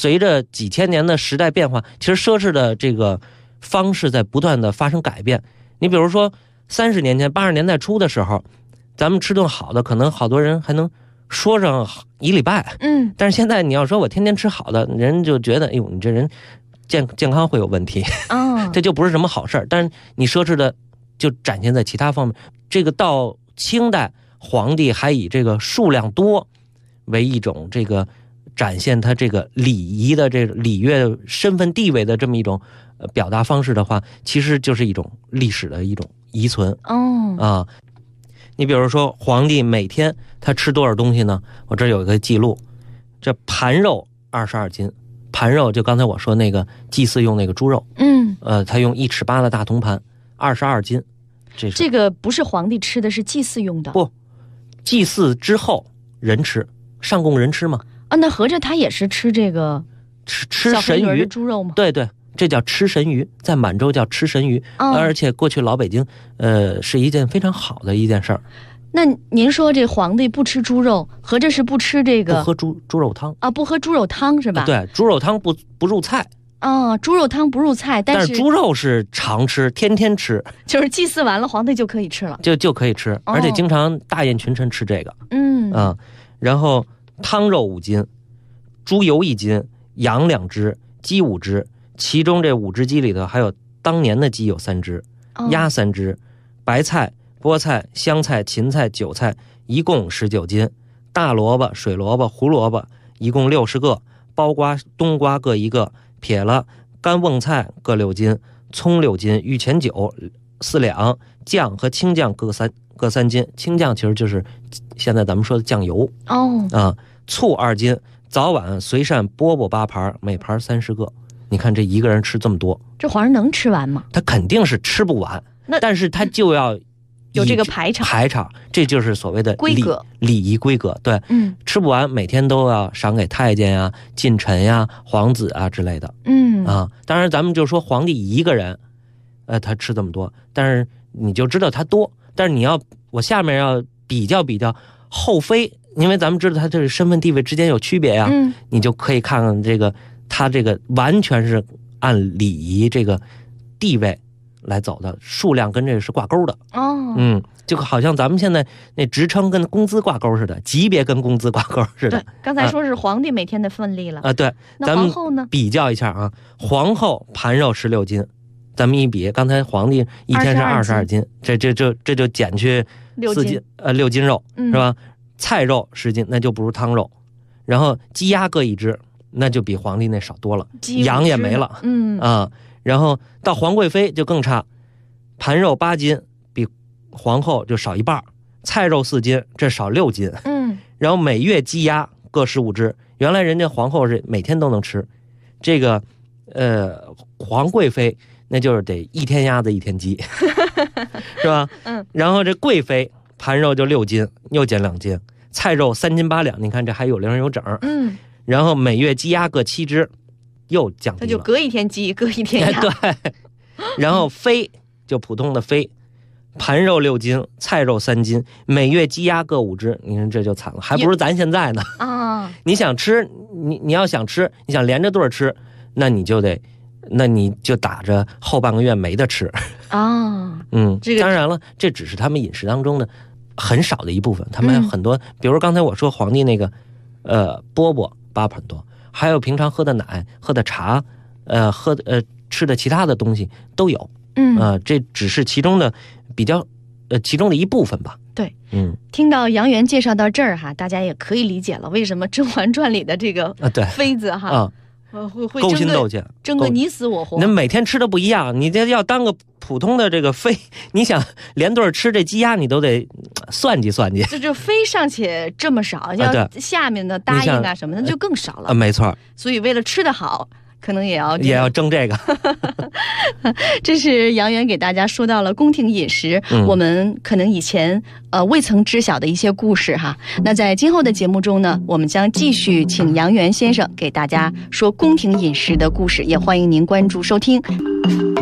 随着几千年的时代变化，其实奢侈的这个方式在不断的发生改变。你比如说30年前80年代初的时候，咱们吃顿好的可能好多人还能说上1礼拜，但是现在你要说我天天吃好的，人就觉得哎呦你这人健康会有问题，这就不是什么好事儿。但是你奢侈的就展现在其他方面。这个到清代皇帝还以这个数量多为一种这个展现他这个礼仪的这个礼乐身份地位的这么一种表达方式的话，其实就是一种历史的一种遗存。你比如说皇帝每天他吃多少东西呢？我这有一个记录，这盘肉22斤，盘肉就刚才我说那个祭祀用那个猪肉，他用1尺8的大铜盘，22斤。 这个不是皇帝吃的，是祭祀用的。 不，祭祀之后人吃，上供人吃嘛。 那合着他也是吃这个吃神鱼的猪肉吗？ 对对，这叫吃神鱼，在满洲叫吃神鱼。而且过去老北京是一件非常好的一件事儿。 那您说这皇帝不吃猪肉，合着是不吃这个不喝猪肉汤啊？不喝猪肉汤是吧？ 对，猪肉汤不入菜。 猪肉汤不入菜，但是猪肉是常吃，天天吃， 就是祭祀完了皇帝就可以吃了， 就可以吃，而且经常大宴群臣吃这个。然后汤肉5斤，猪油1斤，羊2只，鸡5只，其中这5只鸡里头还有当年的鸡有3只，鸭3只，白菜、菠菜、香菜、芹菜、韭菜一共19斤，大萝卜、水萝卜、胡萝卜一共60个，包瓜、冬瓜各1个，撇了干瓮菜各6斤，葱6斤，御前酒4两，酱和青酱各3斤，青酱其实就是现在咱们说的酱油。醋2斤，早晚随膳饽饽8盘，每盘30个。你看这一个人吃这么多， 这皇上能吃完吗？ 他肯定是吃不完，但是他就要有这个排场， 这就是所谓的规格， 礼仪规格。对，吃不完每天都要赏给太监呀、近臣呀、皇子啊之类的。当然咱们就说皇帝一个人他吃这么多，但是你就知道他多。但是我下面要比较后妃，因为咱们知道他这个身份地位之间有区别呀。你就可以看看这个他这个完全是按礼仪这个地位来走的，数量跟这个是挂钩的。就好像咱们现在那职称跟工资挂钩似的，级别跟工资挂钩似的。 对，刚才说是皇帝每天的份例了。 对， 那皇后呢？ 比较一下啊，皇后盘肉16斤，咱们一比，刚才皇帝一天是22斤，这就减去6斤肉，是吧？菜肉10斤，那就不如汤肉。然后鸡鸭各1只，那就比皇帝那少多了，羊也没了。然后到皇贵妃就更差，盘肉8斤，比皇后就少1半，菜肉4斤，这少6斤。然后每月鸡鸭各15只，原来人家皇后是每天都能吃，这个皇贵妃那就是得1天鸭子1天鸡，是吧？然后这贵妃盘肉就6斤，又减2斤，菜肉3斤8两，你看这还有零有整。然后每月鸡鸭各7只，又降低了， 他就隔1天鸡，隔1天鸭。 对。然后妃就普通的妃，盘肉6斤，菜肉3斤，每月鸡鸭各5只，你看这就惨了，还不如咱现在呢。你想吃，你要想吃，你想连着对吃，那你就打着后半个月没得吃。当然了，这只是他们饮食当中的很少的一部分，他们还有很多，比如刚才我说皇帝那个饽饽8盘多，还有平常喝的奶、喝的茶，吃的其他的东西都有。这只是其中的其中的一部分吧。 对，听到杨元介绍到这儿哈，大家也可以理解了为什么《甄嬛传》里的这个妃子会勾心斗角， 争个你死我活。 那每天吃的不一样，你这要当个普通的这个妃，你想连对吃这鸡鸭，你都得算计。 这妃尚且这么少，要下面的答应啊什么的就更少了。 没错。 所以为了吃得好，可能也要争这个。 这是杨元给大家说到了宫廷饮食，我们可能以前未曾知晓的一些故事哈。那在今后的节目中呢，我们将继续请杨元先生给大家说宫廷饮食的故事，也欢迎您关注收听。